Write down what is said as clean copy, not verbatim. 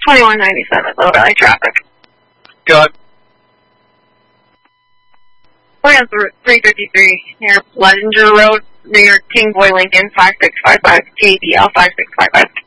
2197, Little Valley traffic. Go ahead. We're on 353 near Pleasanter Road, near King Boy Lincoln, 5655, TADL 5655.